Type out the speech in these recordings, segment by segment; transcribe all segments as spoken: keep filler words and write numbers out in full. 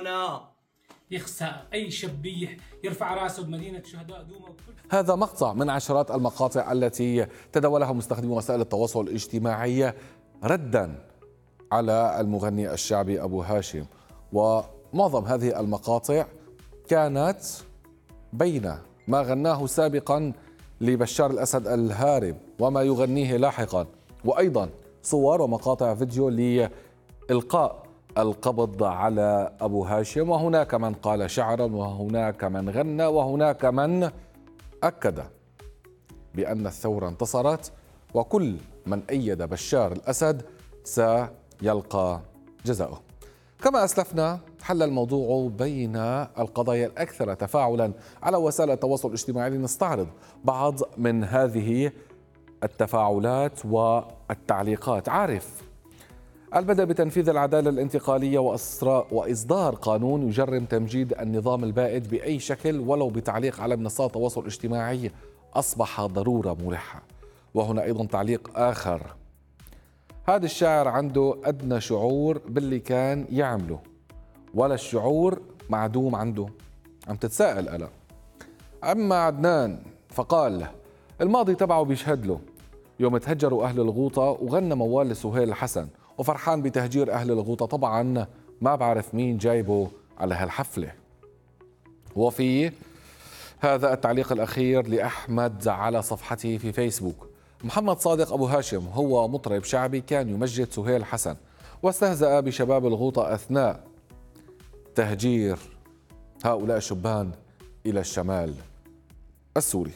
كورونا. يخسى أي شبيح يرفع راسه بمدينة شهداء دوما. هذا مقطع من عشرات المقاطع التي تداولها مستخدمي وسائل التواصل الاجتماعي ردا على المغني الشعبي أبو هاشم، ومعظم هذه المقاطع كانت بين ما غناه سابقا لبشار الأسد الهارب وما يغنيه لاحقا، وأيضا صور ومقاطع فيديو لإلقاء القبض على أبو هاشم، وهناك من قال شعرا وهناك من غنى وهناك من أكد بأن الثورة انتصرت، وكل من أيد بشار الأسد سيلقى جزاؤه. كما أسلفنا حل الموضوع بين القضايا الأكثر تفاعلا على وسائل التواصل الاجتماعي لنستعرض بعض من هذه التفاعلات والتعليقات. عارف البدء بتنفيذ العدالة الانتقالية وإصدار قانون يجرم تمجيد النظام البائد بأي شكل ولو بتعليق على منصات التواصل الاجتماعي أصبح ضرورة ملحة. وهنا أيضا تعليق آخر: هذا الشاعر عنده أدنى شعور باللي كان يعمله ولا الشعور معدوم عنده. عم تتساءل ألا. أما عدنان فقال الماضي تبعه بيشهد له يوم تهجروا أهل الغوطة وغنى موال لسهيل الحسن وفرحان بتهجير أهل الغوطة. طبعا ما بعرف مين جايبه على هالحفلة. وفي هذا التعليق الأخير لأحمد على صفحته في فيسبوك: محمد صادق أبو هاشم هو مطرب شعبي كان يمجد سهيل حسن واستهزأ بشباب الغوطة أثناء تهجير هؤلاء الشبان إلى الشمال السوري.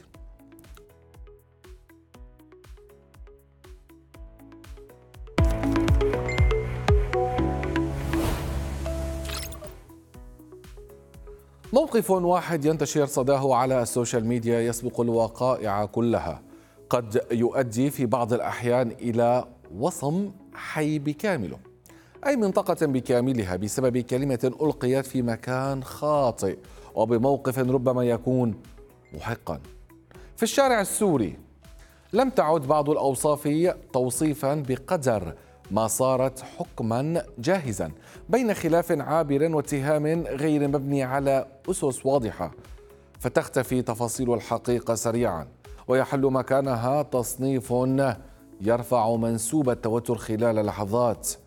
موقف واحد ينتشر صداه على السوشيال ميديا يسبق الوقائع كلها، قد يؤدي في بعض الأحيان إلى وصم حي بكامله، أي منطقة بكاملها، بسبب كلمة ألقيت في مكان خاطئ وبموقف ربما يكون محقا. في الشارع السوري لم تعد بعض الأوصاف توصيفا بقدر ما صارت حكما جاهزا بين خلاف عابر واتهام غير مبني على أسس واضحة، فتختفي تفاصيل الحقيقة سريعا ويحل مكانها تصنيف يرفع منسوب التوتر خلال لحظات.